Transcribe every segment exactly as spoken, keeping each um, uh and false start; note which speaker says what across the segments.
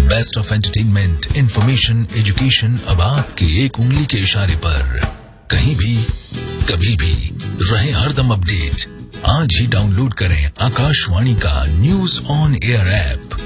Speaker 1: Best of entertainment, information, education अब आपके एक उंगली के इशारे पर। कहीं भी, कभी भी, रहे हरदम अपडेट। आज ही डाउनलोड करें आकाशवाणी का न्यूज ऑन एयर ऐप।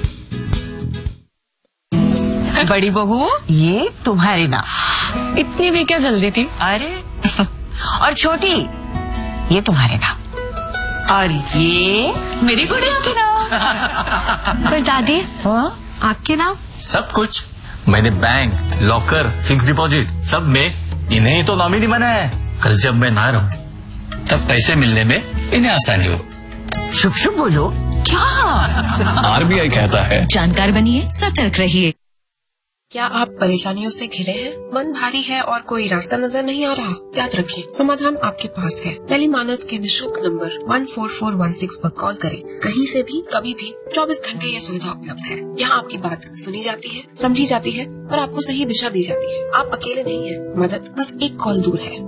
Speaker 2: बड़ी बहू, ये तुम्हारी ना।
Speaker 3: इतनी भी क्या जल्दी थी?
Speaker 2: अरे और छोटी, ये तुम्हारे ना। और ये मेरी गुड़िया की नाम।
Speaker 3: पर दादी,
Speaker 2: हाँ?
Speaker 3: आपके नाम?
Speaker 4: सब कुछ मैंने बैंक, लॉकर, फिक्स डिपॉजिट सब में इन्हें ही तो नॉमिनी बनाया है। कल जब मैं ना रहूं तब पैसे मिलने में इन्हें आसानी हो।
Speaker 2: शुभ शुभ बोलो।
Speaker 3: क्या?
Speaker 4: आरबीआई कहता है
Speaker 3: जानकार बनिए, सतर्क रहिए।
Speaker 5: क्या आप परेशानियों से घिरे हैं? मन भारी है और कोई रास्ता नजर नहीं आ रहा? याद रखें, समाधान आपके पास है। टेलीमानस के निशुल्क number one four four one six पर कॉल करें। कहीं से भी, कभी भी, चौबीस घंटे ये सुविधा उपलब्ध है। यहाँ आपकी बात सुनी जाती है, समझी जाती है और आपको सही दिशा दी जाती है। आप अकेले नहीं हैं। मदद बस एक कॉल दूर है।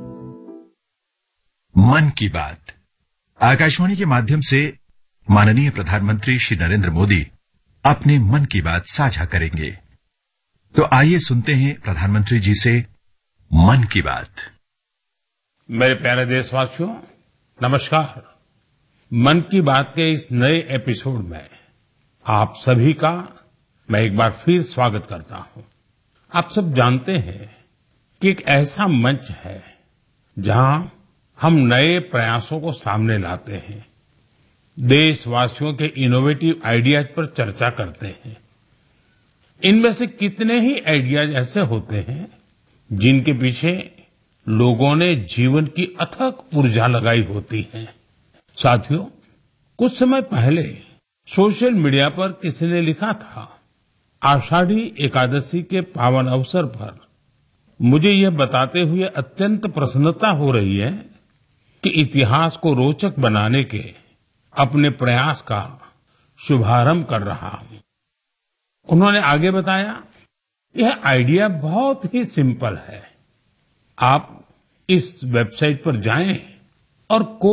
Speaker 6: मन की बात आकाशवाणी के माध्यम से माननीय प्रधानमंत्री श्री नरेंद्र मोदी अपने मन की बात साझा करेंगे। तो आइए सुनते हैं प्रधानमंत्री जी से मन की बात।
Speaker 7: मेरे प्यारे देशवासियों, नमस्कार। मन की बात के इस नए एपिसोड में आप सभी का मैं एक बार फिर स्वागत करता हूं। आप सब जानते हैं कि एक ऐसा मंच है जहां हम नए प्रयासों को सामने लाते हैं, देशवासियों के इनोवेटिव आइडियाज पर चर्चा करते हैं। इनमें से कितने ही आइडियाज ऐसे होते हैं जिनके पीछे लोगों ने जीवन की अथक ऊर्जा लगाई होती है। साथियों, कुछ समय पहले सोशल मीडिया पर किसी ने लिखा था, आषाढ़ी एकादशी के पावन अवसर पर मुझे यह बताते हुए अत्यंत प्रसन्नता हो रही है कि इतिहास को रोचक बनाने के अपने प्रयास का शुभारंभ कर रहा हूं। उन्होंने आगे बताया, यह आइडिया बहुत ही सिंपल है। आप इस वेबसाइट पर जाएं और